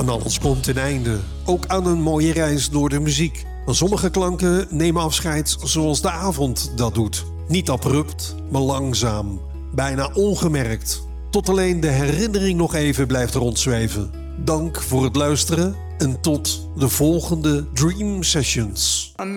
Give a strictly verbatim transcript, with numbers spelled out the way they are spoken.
Aan alles komt een einde, ook aan een mooie reis door de muziek. Maar sommige klanken nemen afscheid zoals de avond dat doet. Niet abrupt, maar langzaam, bijna ongemerkt. Tot alleen de herinnering nog even blijft rondzweven. Dank voor het luisteren en tot de volgende Dream Sessions.